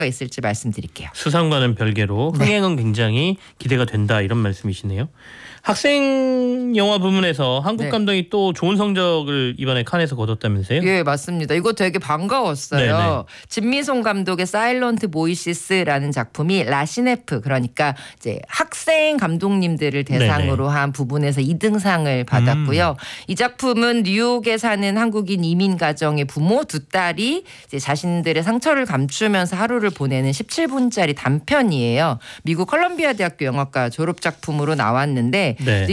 있을지 말씀드릴게요. 수상과는 별개로 흥행은 굉장히 기대가 된다 이런 말씀이시네요. 학생 영화 부문에서 한국 감독이 또 좋은 성적을 이번에 칸에서 거뒀다면서요? 예, 맞습니다. 이거 되게 반가웠어요. 네네. 진미송 감독의 사일런트 보이시스라는 작품이 라시네프, 그러니까 이제 학생 감독님들을 대상으로 네네. 한 부분에서 2등상을 받았고요. 이 작품은 뉴욕에 사는 한국인 이민 가정의 부모 두 딸이 이제 자신들의 상처를 감추면서 하루를 보내는 17분짜리 단편이에요. 미국 컬럼비아 대학교 영화과 졸업 작품으로 나왔는데 네.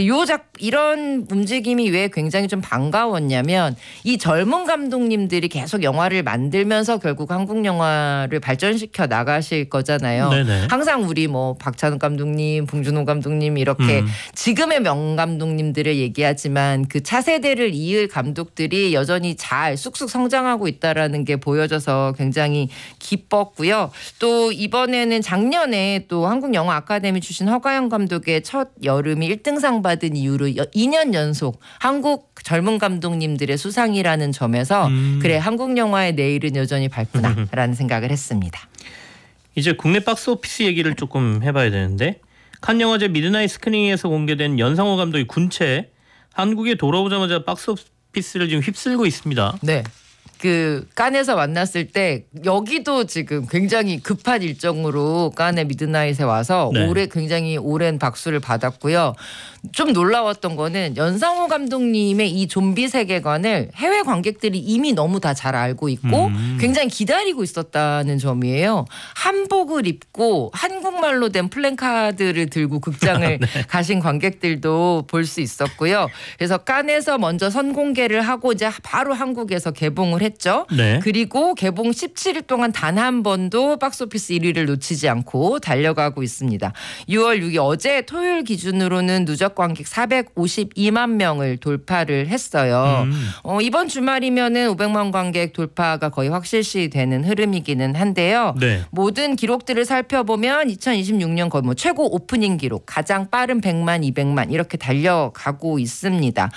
이런 움직임이 왜 굉장히 좀 반가웠냐면 이 젊은 감독님들이 계속 영화를 만들면서 결국 한국 영화를 발전시켜 나가실 거잖아요. 네네. 항상 우리 뭐 박찬욱 감독님, 봉준호 감독님 이렇게 지금의 명감독님들을 얘기하지만 그 차세대를 이을 감독들이 여전히 잘 쑥쑥 성장하고 있다라는 게 보여져서 굉장히 기뻤고요. 또 이번에는 작년에 또 한국 영화 아카데미 출신 허가영 감독의 첫 여름이 1등상 받은 이후로 2년 연속 한국 젊은 감독님들의 수상이라는 점에서 그래 한국 영화의 내일은 여전히 밝구나라는 생각을 했습니다. 이제 국내 박스오피스 얘기를 조금 해봐야 되는데 칸 영화제 미드나잇 스크린에서 공개된 연상호 감독의 군체 한국에 돌아오자마자 박스오피스를 지금 휩쓸고 있습니다. 네. 그 칸에서 만났을 때 여기도 지금 굉장히 급한 일정으로 칸의 미드나잇에 와서 네. 올해 굉장히 오랜 박수를 받았고요. 좀 놀라웠던 거는 연상호 감독님의 이 좀비 세계관을 해외 관객들이 이미 너무 다 잘 알고 있고 굉장히 기다리고 있었다는 점이에요. 한복을 입고 한국말로 된 플랜카드를 들고 극장을 네. 가신 관객들도 볼 수 있었고요. 그래서 칸에서 먼저 선공개를 하고 이제 바로 한국에서 개봉을 했죠. 네. 그리고 개봉 17일 동안 단 한 번도 박스오피스 1위를 놓치지 않고 달려가고 있습니다. 6월 6일 어제 토요일 기준으로는 누적 관객 452만 명을 돌파를 했어요. 이번 주말이면은 500만 관객 돌파가 거의 확실시 되는 흐름이기는 한데요. 네. 모든 기록들을 살펴보면 2026년 거의 뭐 최고 오프닝 기록, 가장 빠른 100만, 200만 이렇게 달려가고 있습니다.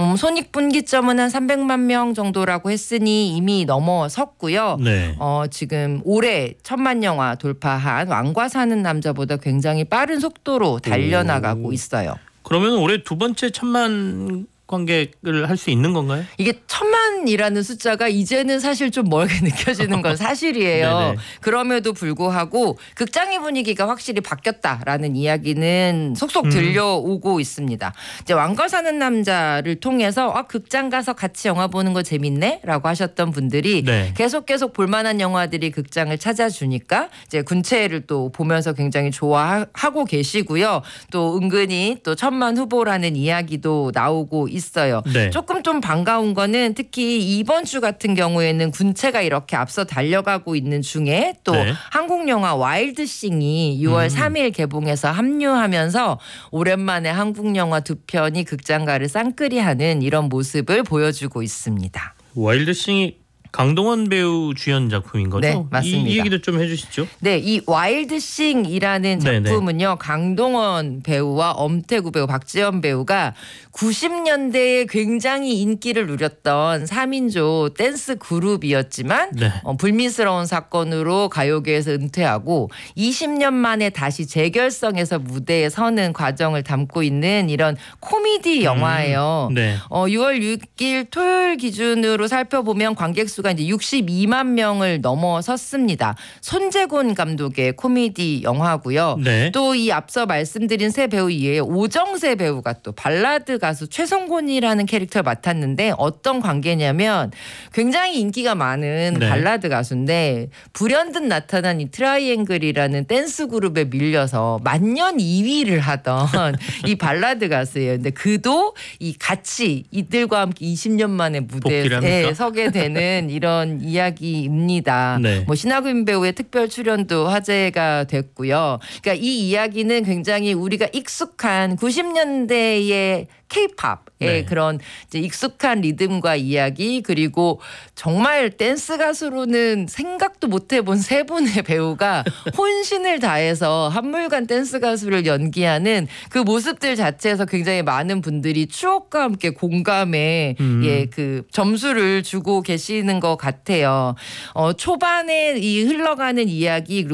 손익분기점은 한 300만 명 정도라고 했으니 이미 넘어섰고요. 네. 지금 올해 1000만 영화 돌파한 왕과 사는 남자보다 굉장히 빠른 속도로 달려나가고 있어요. 그러면 올해 두 번째 1000만 관객을 할 수 있는 건가요? 이게 1000만이라는 숫자가 이제는 사실 좀 멀게 느껴지는 건 사실이에요. 그럼에도 불구하고 극장의 분위기가 확실히 바뀌었다라는 이야기는 속속 들려오고 있습니다. 이제 왕과 사는 남자를 통해서 극장 가서 같이 영화 보는 거 재밌네라고 하셨던 분들이 네. 계속 볼만한 영화들이 극장을 찾아주니까 이제 군체를 또 보면서 굉장히 좋아하고 계시고요. 또 은근히 또 1000만 후보라는 이야기도 나오고 있어요. 네. 조금 좀 반가운 거는 특히 이번 주 같은 경우에는 군체가 이렇게 앞서 달려가고 있는 중에 또 네. 한국 영화 와일드싱이 6월 3일 개봉해서 합류하면서 오랜만에 한국 영화 두 편이 극장가를 쌍끌이하는 이런 모습을 보여주고 있습니다. 와일드싱이 강동원 배우 주연 작품인 거죠? 네, 맞습니다. 이 얘기도 좀 해주시죠. 네, 이 와일드싱이라는 작품은요. 네네. 강동원 배우와 엄태구 배우, 박지연 배우가 90년대에 굉장히 인기를 누렸던 3인조 댄스 그룹이었지만 네. 불미스러운 사건으로 가요계에서 은퇴하고 20년 만에 다시 재결성해서 무대에 서는 과정을 담고 있는 이런 코미디 영화예요. 네. 6월 6일 토요일 기준으로 살펴보면 관객 수가 이제 62만 명을 넘어섰습니다. 손재곤 감독의 코미디 영화고요. 네. 또 이 앞서 말씀드린 세 배우 이외에 오정세 배우가 또 발라드 가수 최성곤이라는 캐릭터를 맡았는데 어떤 관계냐면 굉장히 인기가 많은 네. 발라드 가수인데 불현듯 나타난 이 트라이앵글이라는 댄스 그룹에 밀려서 만년 2위를 하던 이 발라드 가수예요. 근데 그도 이 같이 이들과 함께 20년 만에 무대에 서게 되는 이런 이야기입니다. 네. 뭐 신하균 배우의 특별 출연도 화제가 됐고요. 그러니까 이 이야기는 굉장히 우리가 익숙한 90년대의 K-팝의 네. 그런 이제 익숙한 리듬과 이야기 그리고 정말 댄스 가수로는 생각도 못 해본 세 분의 배우가 혼신을 다해서 한물간 댄스 가수를 연기하는 그 모습들 자체에서 굉장히 많은 분들이 추억과 함께 공감에 그 점수를 주고 계시는 있는 것 같아요. 초반에 이 흘러가는 이야기